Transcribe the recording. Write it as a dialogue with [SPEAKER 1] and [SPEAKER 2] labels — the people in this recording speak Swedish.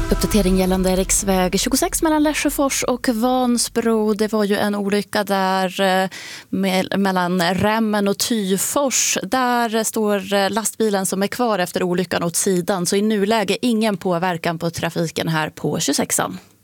[SPEAKER 1] Uppdatering gällande riksväg 26 mellan Lesjöfors och Vansbro. Det var ju en olycka där mellan Rämmen och Tyfors. Där står lastbilen som är kvar efter olyckan åt sidan. Så i nuläge ingen påverkan på trafiken här på 26an.